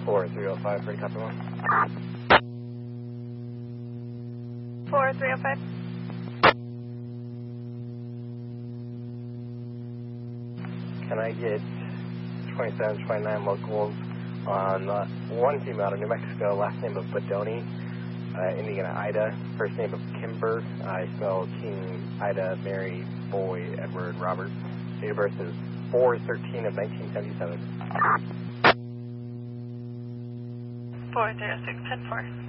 4305, ready, copy 1. 4305. Can I get 27, 29 locals on one female out of New Mexico, last name of Bodoni, Indiana Ida, first name of Kimber, I spell King, Ida, Mary, Boy, Edward, Robert. Date of birth is 4/13 of 1977. 406, 10-4.